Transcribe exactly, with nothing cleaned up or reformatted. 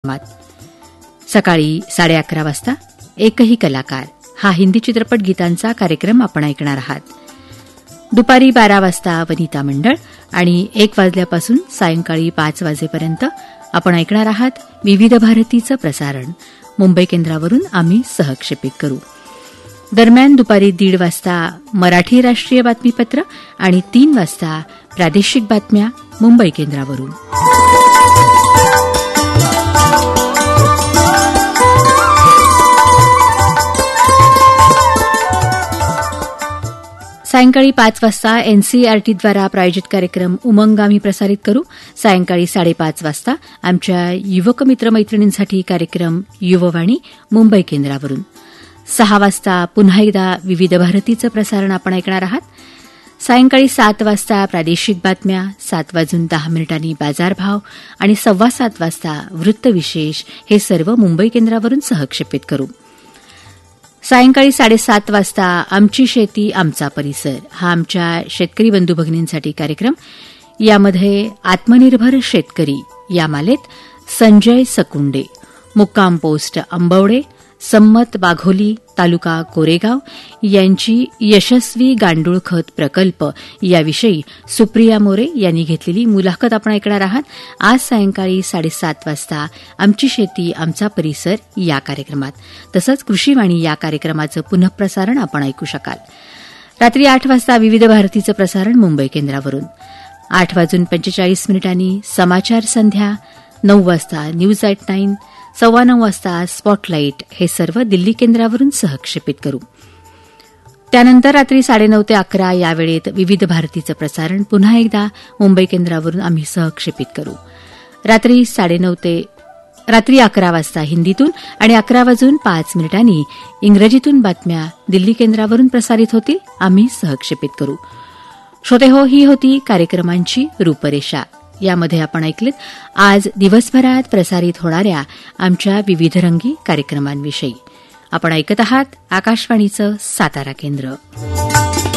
कार्यक्रमात. सकाळी साडे अकरा वाजता एकही कलाकार हा हिंदी चित्रपट गीतांचा कार्यक्रम आपण ऐकणार आहात. दुपारी बारा वाजता वनिता मंडळ आणि एक वाजल्यापासून सायंकाळी पाच वाजेपर्यंत आपण ऐकणार आहात विविध भारतीचं प्रसारण. मुंबई केंद्रावरून आम्ही सहक्षेपित करू. दरम्यान दुपारी दीड वाजता मराठी राष्ट्रीय बातमीपत्र आणि तीन वाजता प्रादेशिक बातम्या मुंबई केंद्रावरून. सायंकाळी पाच वाजता एनसीईआरटीद्वारा प्रायोजित कार्यक्रम उमंग आम्ही प्रसारित करू. सायंकाळी साडेपाच वाजता आमच्या युवक मित्रमैत्रिणींसाठी कार्यक्रम युववाणी मुंबई केंद्रावरून. सहा वाजता पुन्हा एकदा विविध भारतीचं प्रसारण आपण ऐकणार आहात. सायंकाळी सात वाजता प्रादेशिक बातम्या, सात वाजून दहा मिनिटांनी बाजारभाव आणि सव्वा सात वाजता वृत्तविशेष हे सर्व मुंबई केंद्रावरून सहक्षेपित करू. सायंकाळी साडेसात वाजता आमची शेती आमचा परिसर हा आमच्या शेतकरी बंधू भगिनींसाठी कार्यक्रम. यामध्ये आत्मनिर्भर शेतकरी या मालेत संजय सकुंडे, मुक्काम पोस्ट अंबवडे, संमत बाघोली, तालुका कोरेगाव यांची यशस्वी गांडूळ खत प्रकल्प याविषयी सुप्रिया मोरे यांनी घेतलेली मुलाखत आपण ऐकणार आहात. आज सायंकाळी साडेसात वाजता आमची शेती आमचा परिसर या कार्यक्रमात. तसंच कृषीवाणी या कार्यक्रमाचं पुनःप्रसारण आपण ऐकू शकाल. रात्री आठ वाजता विविध भारतीचं प्रसारण मुंबई केंद्रावरून. आठ वाजून पंचेचाळीस मिनिटांनी समाचार संध्या, नऊ वाजता न्यूज एट नाईन, सव्वा नऊ वाजता स्पॉटलाईट हे सर्व दिल्ली केंद्रावरून सहक्षेपित करू. त्यानंतर रात्री साडेनऊ ते अकरा या वेळेत विविध भारतीचं प्रसारण पुन्हा एकदा मुंबई केंद्रावरून आम्ही सहक्षेपित करू. रात्री साडेनऊ ते रात्री अकरा वाजता हिंदीतून आणि अकरा वाजून पाच मिनिटांनी इंग्रजीतून बातम्या दिल्ली केंद्रावरून प्रसारित होतील. आम्ही सहक्षेपित करू. श्रोते हो, ही होती कार्यक्रमांची रूपरेषा. यामध्ये आपण ऐकलेत आज दिवसभरात प्रसारित होणाऱ्या आमच्या विविधरंगी कार्यक्रमांविषयी. आपण ऐकत आहात आकाशवाणीचं सातारा केंद्र.